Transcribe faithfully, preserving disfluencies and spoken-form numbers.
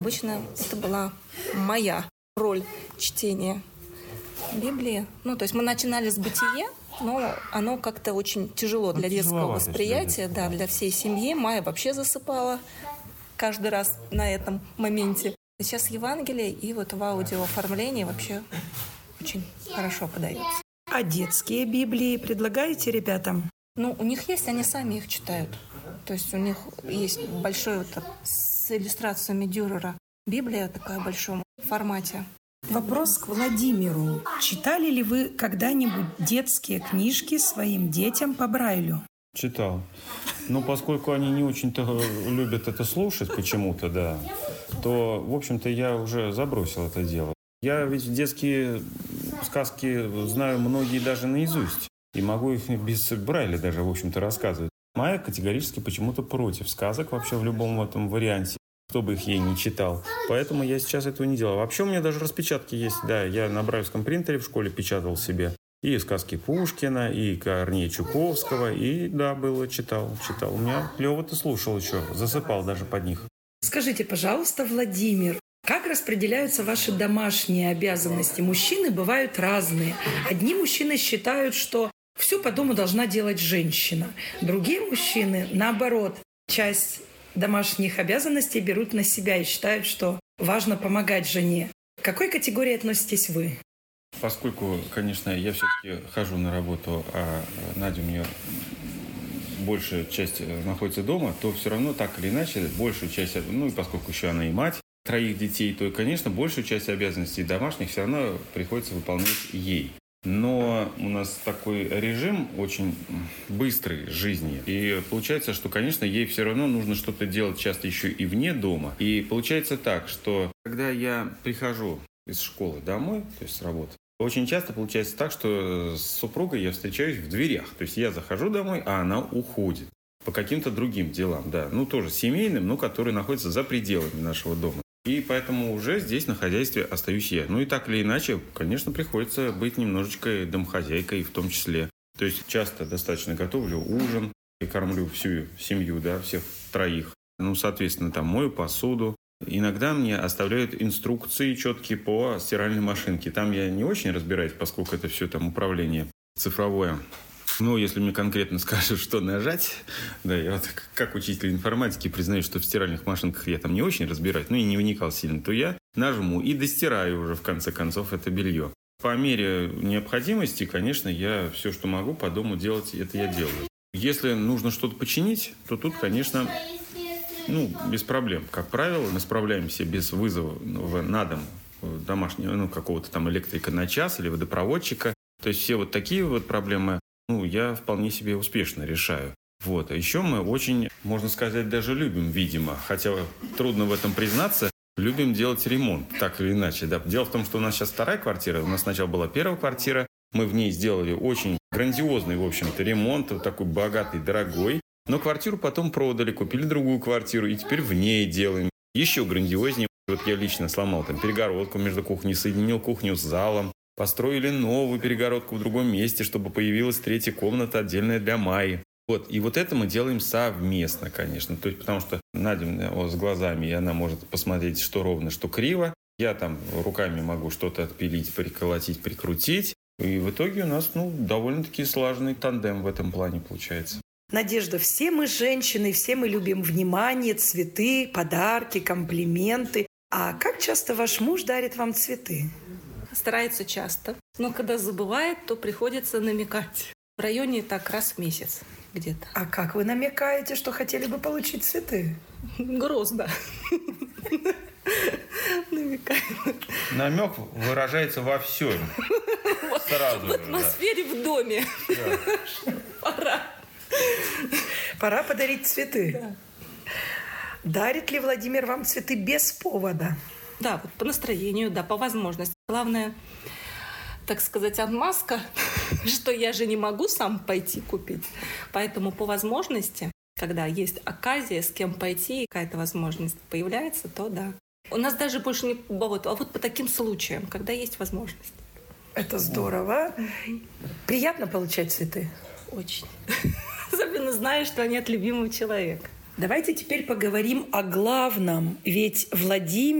обычно это была моя роль чтения Библии. Ну, то есть мы начинали с «Бытие», но оно как-то очень тяжело для ну, детского восприятия, да, для всей семьи. Майя вообще засыпала каждый раз на этом моменте. Сейчас Евангелие и вот в аудиооформлении вообще очень хорошо подается. А детские Библии предлагаете ребятам? Ну, у них есть, они сами их читают. То есть у них есть большой вот с иллюстрациями Дюрера Библия такая в большом формате. Вопрос к Владимиру. Читали ли вы когда-нибудь детские книжки своим детям по Брайлю? Читал. Но поскольку они не очень-то любят это слушать почему-то, да, то, в общем-то, я уже забросил это дело. Я ведь детские сказки знаю многие даже наизусть. И могу их без Брайля даже, в общем-то, рассказывать. Майя категорически почему-то против сказок вообще в любом этом варианте, кто бы их ей не читал. Поэтому я сейчас этого не делаю. Вообще у меня даже распечатки есть. Да, я на брайлевском принтере в школе печатал себе и сказки Пушкина, и Корнея Чуковского. И да, было, читал, читал. У меня клево-то слушал еще, засыпал даже под них. Скажите, пожалуйста, Владимир, как распределяются ваши домашние обязанности? Мужчины бывают разные. Одни мужчины считают, что все по дому должна делать женщина. Другие мужчины, наоборот, часть домашних обязанностей берут на себя и считают, что важно помогать жене. К какой категории относитесь вы? Поскольку, конечно, я все-таки хожу на работу, а Надя у меня большая часть находится дома, то все равно так или иначе большую часть, ну и поскольку еще она и мать троих детей, то, конечно, большую часть обязанностей домашних все равно приходится выполнять ей. Но у нас такой режим очень быстрый жизни. И получается, что, конечно, ей все равно нужно что-то делать часто еще и вне дома. И получается так, что когда я прихожу из школы домой, то есть с работы, очень часто получается так, что с супругой я встречаюсь в дверях. То есть я захожу домой, а она уходит по каким-то другим делам, да. Ну, тоже семейным, но которые находятся за пределами нашего дома. И поэтому уже здесь на хозяйстве остаюсь я. Ну и так или иначе, конечно, приходится быть немножечко домохозяйкой в том числе. То есть часто достаточно готовлю ужин и кормлю всю семью, да, всех троих. Ну, соответственно, там мою посуду. Иногда мне оставляют инструкции четкие по стиральной машинке. Там я не очень разбираюсь, поскольку это все там управление цифровое. Ну, если мне конкретно скажут, что нажать, да, я вот как учитель информатики признаю, что в стиральных машинках я там не очень разбираюсь, ну и не вникал сильно, то я нажму и достираю уже, в конце концов, это белье. По мере необходимости, конечно, я все, что могу по дому делать, это я делаю. Если нужно что-то починить, то тут, конечно, ну, без проблем. Как правило, мы справляемся без вызова на дом домашнего, ну, какого-то там электрика на час или водопроводчика. То есть все вот такие вот проблемы, ну, я вполне себе успешно решаю. Вот. А еще мы очень, можно сказать, даже любим, видимо, хотя трудно в этом признаться, любим делать ремонт, так или иначе. Да. Дело в том, что у нас сейчас вторая квартира, у нас сначала была первая квартира, мы в ней сделали очень грандиозный, в общем-то, ремонт, вот такой богатый, дорогой. Но квартиру потом продали, купили другую квартиру, и теперь в ней делаем. Еще грандиознее. Вот я лично сломал там перегородку между кухней, соединил кухню с залом. Построили новую перегородку в другом месте, чтобы появилась третья комната, отдельная для Майи. Вот. И вот это мы делаем совместно, конечно. То есть, потому что Надя с глазами, и она может посмотреть, что ровно, что криво. Я там руками могу что-то отпилить, приколотить, прикрутить. И в итоге у нас, ну, довольно-таки слаженный тандем в этом плане получается. Надежда, все мы женщины, все мы любим внимание, цветы, подарки, комплименты. А как часто ваш муж дарит вам цветы? Старается часто, но когда забывает, то приходится намекать. В районе так раз в месяц где-то. А как вы намекаете, что хотели бы получить цветы? Грозно. Намекаем. Намек выражается во всем. Сразу. В атмосфере в доме. Пора. Пора подарить цветы. Да. Дарит ли Владимир вам цветы без повода? Да, вот по настроению, да, по возможности. Главное, так сказать, отмазка, что я же не могу сам пойти купить. Поэтому по возможности, когда есть оказия, с кем пойти, и какая-то возможность появляется, то да. У нас даже больше не по поводу, а вот по таким случаям, когда есть возможность. Это здорово. Приятно получать цветы? Очень. Особенно зная, что они от любимого человека. Давайте теперь поговорим о главном. Ведь Владимир